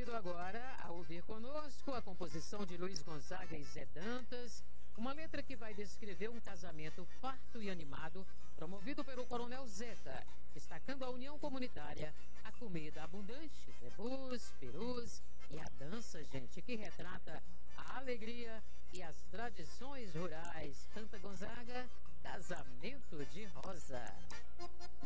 convido agora a ouvir conosco a composição de Luiz Gonzaga e Zé Dantas, uma letra que vai descrever um casamento farto e animado, promovido pelo Coronel Zeta, destacando a união comunitária, a comida abundante, zebus, perus e a dança, gente, que retrata a alegria e as tradições rurais. Canta Gonzaga, Casamento de Rosa.